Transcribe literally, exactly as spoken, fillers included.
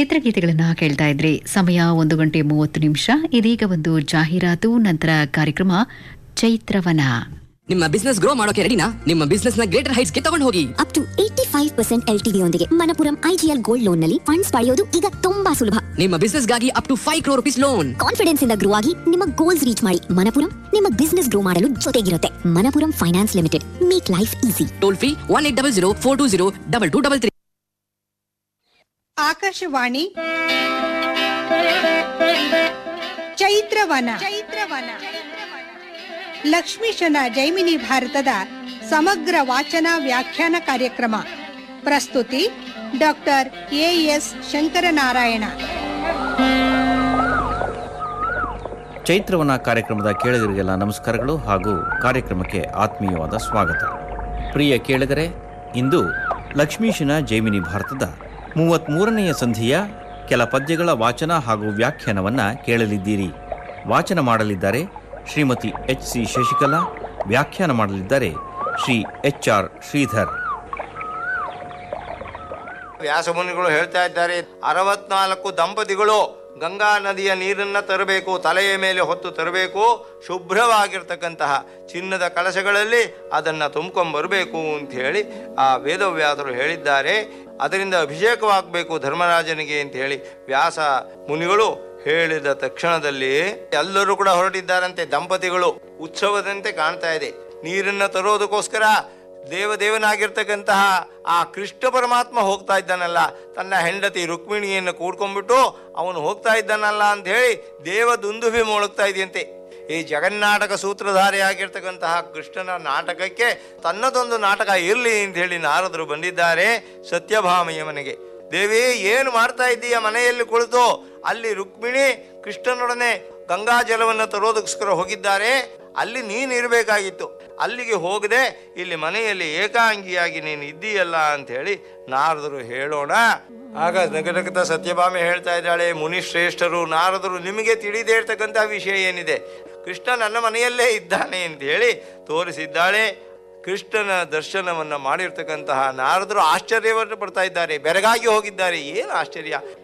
ಚಿತ್ರಗೀತೆಗಳನ್ನ ಕೇಳ್ತಾ ಇದ್ರಿ. ಸಮಯ ಒಂದು ಗಂಟೆ ಮೂವತ್ತು ನಿಮಿಷ. ಇದೀಗ ಒಂದು ಜಾಹೀರಾತು, ನಂತರ ಕಾರ್ಯಕ್ರಮ ಚೈತ್ರವನ. ನಿಮ್ಮ ಬಿಸ್ನೆಸ್ ಗ್ರೋ ಮಾಡೋಕೆ ರೆಡಿನಾ? ನಿಮ್ಮ ಬಿಸ್ನೆಸ್ ನ ಗ್ರೇಟರ್ ಹೈಟ್ಸ್ ಗೆ ತಗೊಂಡು ಹೋಗಿ. Up to eighty five percent L T D ಯೊಂದಿಗೆ ಮಣಪುರಂ ಐಜಿಎಲ್ ಗೋಲ್ಡ್ ಲೋನ್ ನಲ್ಲಿ ಫಂಡ್ಸ್ ಪಡೆಯೋದು ಈಗ ತುಂಬಾ ಸುಲಭ. ನಿಮ್ಮ ಬಿಸ್ನೆಸ್ ಗಾಗಿ up to five crore rupees loan. Confidence ಇಂದ ಗ್ರೋ ಆಗಿ ನಿಮ್ಮ ಗೋಲ್ಸ್ ರೀಚ್ ಮಾಡಿ. ಮಣಪುರಂ ನಿಮ್ಮ ಬಿಸ್ನೆಸ್ ಗ್ರೋ ಮಾಡಲು ಜೊತೆಗಿರುತ್ತೆ. Manappuram finance limited, make life easy. Toll free one eight double zero four two zero double two double three. Akashvani ಚೈತ್ರವನ. ಚೈತ್ರವನ ಲಕ್ಷ್ಮೀಶನ ಜೈಮಿನಿ ಭಾರತದ ಸಮಗ್ರ ವಾಚನ ವ್ಯಾಖ್ಯಾನ ಕಾರ್ಯಕ್ರಮ. ಪ್ರಸ್ತುತಿ ಡಾಕ್ಟರ್ ಎ ಎಸ್ ಶಂಕರನಾರಾಯಣ. ಚೈತ್ರವನ ಕಾರ್ಯಕ್ರಮದ ಕೇಳುಗರಿಗೆಲ್ಲ ನಮಸ್ಕಾರಗಳು ಹಾಗೂ ಕಾರ್ಯಕ್ರಮಕ್ಕೆ ಆತ್ಮೀಯವಾದ ಸ್ವಾಗತ. ಪ್ರಿಯ ಕೇಳುಗರೆ, ಇಂದು ಲಕ್ಷ್ಮೀಶನ ಜೈಮಿನಿ ಭಾರತದ ಮೂವತ್ತ್ಮೂರನೆಯ ಸಂಧಿಯ ಕೆಲ ಪದ್ಯಗಳ ವಾಚನ ಹಾಗೂ ವ್ಯಾಖ್ಯಾನವನ್ನು ಕೇಳಲಿದ್ದೀರಿ. ವಾಚನ ಮಾಡಲಿದ್ದಾರೆ ಶ್ರೀಮತಿ ಎಚ್ ಸಿ ಶಶಿಕಲಾ, ವ್ಯಾಖ್ಯಾನ ಮಾಡಲಿದ್ದಾರೆ ಶ್ರೀ ಎಚ್ ಆರ್ ಶ್ರೀಧರ್. ವ್ಯಾಸಮುನಿಗಳು ಹೇಳ್ತಾ ಇದ್ದಾರೆ, ಅರವತ್ನಾಲ್ಕು ದಂಪತಿಗಳು ಗಂಗಾ ನದಿಯ ನೀರನ್ನ ತರಬೇಕು, ತಲೆಯ ಮೇಲೆ ಹೊತ್ತು ತರಬೇಕು, ಶುಭ್ರವಾಗಿರ್ತಕ್ಕಂತಹ ಚಿನ್ನದ ಕಳಶಗಳಲ್ಲಿ ಅದನ್ನು ತುಂಬ್ಕೊಂಬರಬೇಕು ಅಂತ ಹೇಳಿ ಆ ವೇದವ್ಯಾಸರು ಹೇಳಿದ್ದಾರೆ. ಅದರಿಂದ ಅಭಿಷೇಕವಾಗಬೇಕು ಧರ್ಮರಾಜನಿಗೆ ಅಂತ ಹೇಳಿ ವ್ಯಾಸ ಮುನಿಗಳು ಹೇಳಿದ ತಕ್ಷಣದಲ್ಲಿ ಎಲ್ಲರೂ ಕೂಡ ಹೊರಟಿದ್ದಾರಂತೆ. ದಂಪತಿಗಳು ಉತ್ಸವದಂತೆ ಕಾಣ್ತಾ ಇದೆ. ನೀರನ್ನ ತರೋದಕ್ಕೋಸ್ಕರ ದೇವದೇವನಾಗಿರ್ತಕ್ಕಂತಹ ಆ ಕೃಷ್ಣ ಪರಮಾತ್ಮ ಹೋಗ್ತಾ ಇದ್ದಾನಲ್ಲ, ತನ್ನ ಹೆಂಡತಿ ರುಕ್ಮಿಣಿಯನ್ನು ಕೂಡ್ಕೊಂಡ್ಬಿಟ್ಟು ಅವನು ಹೋಗ್ತಾ ಇದ್ದಾನಲ್ಲ ಅಂತ ಹೇಳಿ ದೇವ ದುಂದುಭಿ ಮೊಳಗ್ತಾ ಇದೆಯಂತೆ. ಈ ಜಗನ್ನಾಟಕ ಸೂತ್ರಧಾರಿ ಆಗಿರ್ತಕ್ಕಂತಹ ಕೃಷ್ಣನ ನಾಟಕಕ್ಕೆ ತನ್ನದೊಂದು ನಾಟಕ ಇರಲಿ ಅಂತ ಹೇಳಿ ನಾರದರು ಬಂದಿದ್ದಾರೆ ಸತ್ಯಭಾಮೆಯ ಮನೆಗೆ. ದೇವಿ, ಏನು ಮಾಡ್ತಾ ಇದ್ದೀಯ ಮನೆಯಲ್ಲಿ ಕುಳಿತು? ಅಲ್ಲಿ ರುಕ್ಮಿಣಿ ಕೃಷ್ಣನೊಡನೆ ಗಂಗಾ ಜಲವನ್ನು ತರೋದಕ್ಕೋಸ್ಕರ ಹೋಗಿದ್ದಾರೆ, ಅಲ್ಲಿ ನೀನು ಇರಬೇಕಾಗಿತ್ತು. ಅಲ್ಲಿಗೆ ಹೋಗದೆ ಇಲ್ಲಿ ಮನೆಯಲ್ಲಿ ಏಕಾಂಗಿಯಾಗಿ ನೀನು ಇದ್ದೀಯಲ್ಲ ಅಂತ ಹೇಳಿ ನಾರದರು ಹೇಳೋಣ. ಆಗ ನಗನಗತ ಸತ್ಯಭಾಮೆ ಹೇಳ್ತಾ ಇದ್ದಾಳೆ, ಮುನಿಶ್ರೇಷ್ಠರು ನಾರದರು, ನಿಮಗೆ ತಿಳಿದೇ ಇರ್ತಕ್ಕಂಥ ವಿಷಯ ಏನಿದೆ? ಕೃಷ್ಣ ನನ್ನ ಮನೆಯಲ್ಲೇ ಇದ್ದಾನೆ ಅಂತ ಹೇಳಿ ತೋರಿಸಿದ್ದಾಳೆ. ಕೃಷ್ಣನ ದರ್ಶನವನ್ನು ಮಾಡಿರ್ತಕ್ಕಂತಹ ನಾರದರು ಆಶ್ಚರ್ಯವನ್ನು ಪಡ್ತಾ ಇದ್ದಾರೆ, ಬೆರಗಾಗಿ ಹೋಗಿದ್ದಾರೆ. ಏನು ಆಶ್ಚರ್ಯ!